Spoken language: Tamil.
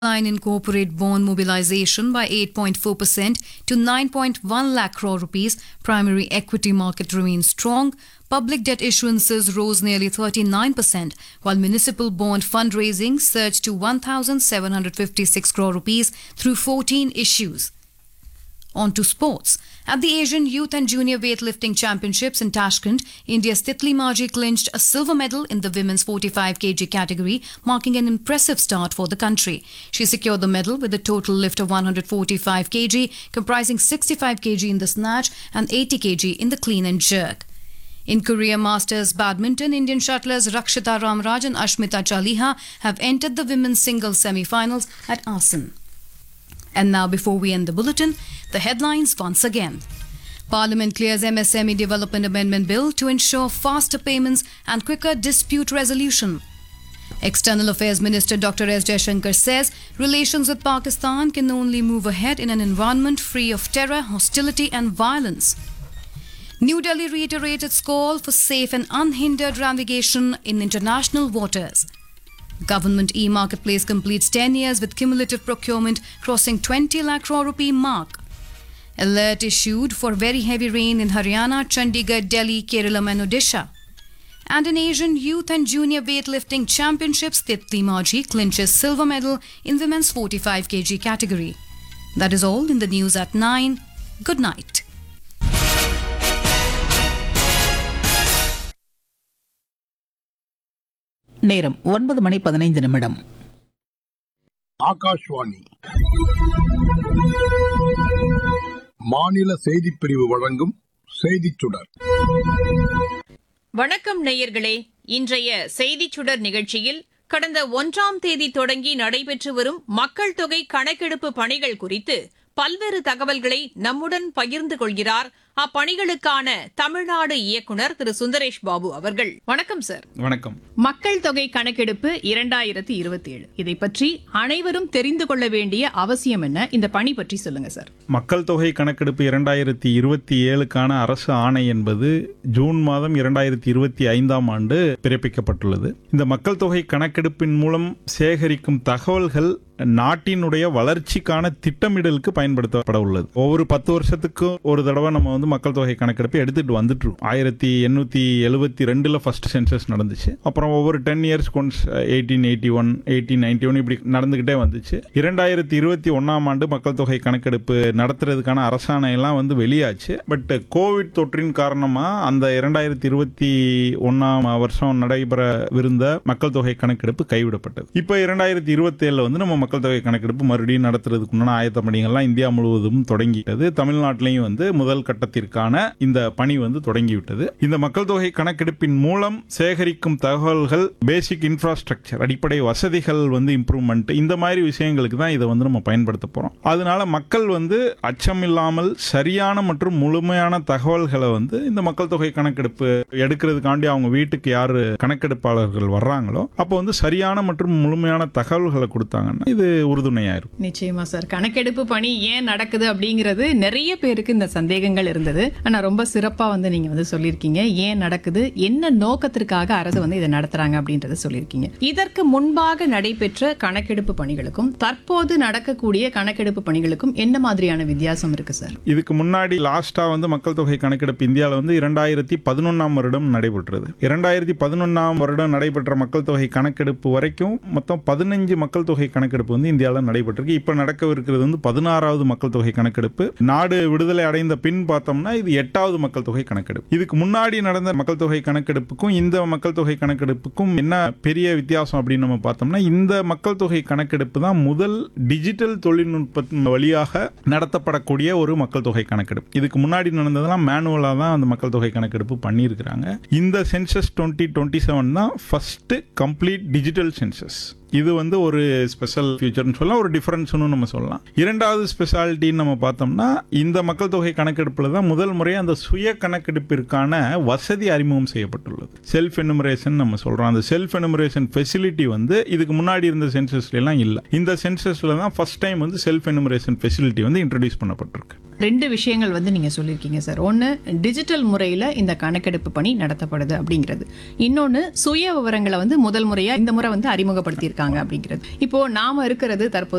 Line in corporate bond mobilization by 8.4% to 9.1 lakh crore rupees. Primary equity market remains strong. Public debt issuances rose nearly 39%, while municipal bond fundraising surged to 1,756 crore rupees through 14 issues. On to sports. At the Asian Youth and Junior Weightlifting Championships in Tashkent, India's Titli Maji clinched a silver medal in the women's 45 kg category, marking an impressive start for the country. She secured the medal with a total lift of 145 kg, comprising 65 kg in the snatch and 80 kg in the clean and jerk. In Korea Masters Badminton, Indian shuttlers Rakshita Ramraj and Ashmita Chaliha have entered the women's singles semi-finals at Asan. And now, before we end the bulletin, the headlines once again. Parliament clears MSME Development Amendment Bill to ensure faster payments and quicker dispute resolution. External Affairs Minister Dr. S. Jaishankar says relations with Pakistan can only move ahead in an environment free of terror, hostility and violence. New Delhi reiterated its call for safe and unhindered navigation in international waters. Government e-marketplace completes 10 years with cumulative procurement crossing 20 lakh crore rupee mark. Alert issued for very heavy rain in Haryana, Chandigarh, Delhi, Kerala and Odisha. And in Asian Youth and Junior Weightlifting Championships, Titli Maji clinches silver medal in women's 45 kg category. That is all in the news at 9. Good night. நேரம் 9:15. ஆகாஷ்வாணி மாநில செய்திப் பிரிவு வழங்கும் செய்திச் சுடர். வணக்கம் நேயர்களே. இன்றைய செய்திச் சுடர் நிகழ்ச்சியில் கடந்த 1ஆம் தேதி தொடங்கி நடைபெற்று வரும் மக்கள் தொகை கணக்கெடுப்பு பணிகள் குறித்து பல்வேறு தகவல்களை நம்முடன் பகிர்ந்து கொள்கிறார் அப்பணிகளுக்கான தமிழ்நாடு இயக்குநர் திரு சுந்தரேஷ் பாபு அவர்கள். வணக்கம் சார். வணக்கம். மக்கள் தொகை கணக்கெடுப்பு 2027 இதை பற்றி அனைவரும் தெரிந்து கொள்ள வேண்டிய அவசியம் என்ன? இந்த பணி பற்றி சொல்லுங்க சார். மக்கள் தொகை கணக்கெடுப்பு 2027க்கான அரசு ஆணை என்பது ஜூன் மாதம் 2025ஆம் ஆண்டு பிறப்பிக்கப்பட்டுள்ளது. இந்த மக்கள் தொகை கணக்கெடுப்பின் மூலம் சேகரிக்கும் தகவல்கள் நாட்டினுடைய வளர்ச்சிக்கான திட்டமிடலுக்கு பயன்படுத்தப்பட உள்ளது. ஒவ்வொரு 10 வருஷத்துக்கும் ஒரு தடவை நம்ம மக்கள் தொகை கணக்கெடுப்பு எடுத்துட்டு வந்துட்டு இருக்கோம். 1872 ஃபர்ஸ்ட் சென்சஸ் நடந்துச்சு. அப்புறம் ஒவ்வொரு 10 இயர்ஸ் 1881 1891 இப்படி நடந்துகிட்டே வந்துச்சு. 2021ஆம் ஆண்டு மக்கள் தொகை கணக்கெடுப்பு நடத்துறதுக்கான அரசாணை எல்லாம் வெளியாச்சு. பட் கோவிட் தொற்றின் காரணமா அந்த 2021ஆம் வருஷம் நடைபெறவிருந்த மக்கள் தொகை கணக்கெடுப்பு கைவிடப்பட்டது. இப்போ 2027 நம்ம மக்கள் தொகை கணக்கெடுப்பு மறுபடியும் நடத்துறதுக்கு முன்னாடி ஆயத்த பணிகள்லாம் இந்தியா முழுவதும் தொடங்கிட்டது. தமிழ்நாட்டிலையும் முதல் கட்டத்திற்கான இந்த பணி தொடங்கிவிட்டது. இந்த மக்கள் தொகை கணக்கெடுப்பின் மூலம் சேகரிக்கும் தகவல்கள் பேசிக் இன்ஃப்ராஸ்ட்ரக்சர், அடிப்படை வசதிகள் இம்ப்ரூவ்மெண்ட், இந்த மாதிரி விஷயங்களுக்கு தான் இதை நம்ம பயன்படுத்த போறோம். அதனால மக்கள் அச்சம் இல்லாமல் சரியான மற்றும் முழுமையான தகவல்களை இந்த மக்கள் தொகை கணக்கெடுப்பு எடுக்கிறதுக்காண்டி அவங்க வீட்டுக்கு யாரு கணக்கெடுப்பாளர்கள் வர்றாங்களோ அப்போ சரியான மற்றும் முழுமையான தகவல்களை கொடுத்தாங்கன்னா இது உறுதுணையா இருக்கும். நிச்சயமா சார். கணக்கெடுப்பு பணி ஏன் நடக்குது அப்படிங்கிறது நிறைய பேருக்கு இந்த சந்தேகங்கள் இருந்தது. ஆனா ரொம்ப சிறப்பா நீங்க சொல்லியிருக்கீங்க. ஏன் நடக்குது, என்ன நோக்கத்திற்காக அரசு இதை நடத்துறாங்க அப்படின்றத சொல்லியிருக்கீங்க. இதற்கு முன்பாக நடைபெற்ற கணக்கெடுப்பு பணிகளுக்கும் தற்போது நடக்கக்கூடிய கணக்கெடுப்பு பணிகளுக்கும் என்ன மாதிரியான வித்தியாசம் இருக்கு சார்? இதுக்கு முன்னாடி லாஸ்டா மக்கள் தொகை கணக்கெடுப்பு இந்தியாவில் 2011ஆம் வருடம் நடைபெற்றது. 2011ஆம் வருடம் நடைபெற்ற மக்கள் தொகை கணக்கெடுப்பு வரைக்கும் மொத்தம் 15 மக்கள் தொகை கணக்கெடுப்பு இந்தியாவில் நடைபெற்றிருக்கு. இப்ப நடக்கவிருக்கிறது 16வது மக்கள் தொகை கணக்கெடுப்பு. நாடு விடுதலை அடைந்த பின் பார்த்தோம்னா இது 8வது மக்கள் தொகை கணக்கெடுப்பு. இதுக்கு முன்னாடி நடந்த மக்கள் தொகை கணக்கெடுப்புக்கும் இந்த மக்கள் தொகை கணக்கெடுப்புக்கும் என்ன பெரிய வித்தியாசம் அப்படின்னு நம்ம பார்த்தோம்னா, இந்த மக்கள் தொகை கணக்கெடுப்பு தான் முதல் டிஜிட்டல் தொழில்நுட்பத்தின் வழியாக நடத்தப்படக்கூடிய ஒரு மக்கள் தொகை கணக்கெடுப்பு. இதுக்கு முன்னாடி நடந்ததெல்லாம் மேனுவலா தான் அந்த மக்கள் தொகை கணக்கெடுப்பு பண்ணியிருக்கிறாங்க. இந்த சென்சஸ் 2027 தான் ஃபர்ஸ்ட் கம்ப்ளீட் டிஜிட்டல் சென்சஸ். இது ஒரு ஸ்பெஷல் ஃபியூச்சர்னு சொல்லலாம், ஒரு டிஃபரன்ஸ்னு நம்ம சொல்லலாம். இரண்டாவது ஸ்பெஷாலிட்டின்னு நம்ம பார்த்தோம்னா, இந்த மக்கள் தொகை கணக்கெடுப்பில் தான் முதல் முறை அந்த சுய கணக்கெடுப்பிற்கான வசதி அறிமுகம் செய்யப்பட்டுள்ளது. செல்ஃப் எனுமரேஷன் நம்ம சொல்றோம். அந்த செல்ஃப் எனுமரேஷன் ஃபெசிலிட்டி இதுக்கு முன்னாடி இருந்த சென்சஸ்ல எல்லாம் இல்ல. இந்த சென்சஸ்ல தான் first time self enumeration facility introduce பண்ணப்பட்டிருக்கு. ரெண்டு விஷயங்கள் நீங்க சொல்லியிருக்கீங்க சார். ஒன்று, டிஜிட்டல் முறையில் இந்த கணக்கெடுப்பு பணி நடத்தப்படுது அப்படிங்கிறது. இன்னொன்று, சுய விவரங்களை முதல் முறையா இந்த முறை அறிமுகப்படுத்தியிருக்காங்க அப்படிங்கிறது. இப்போ நாம இருக்கிறது தற்போது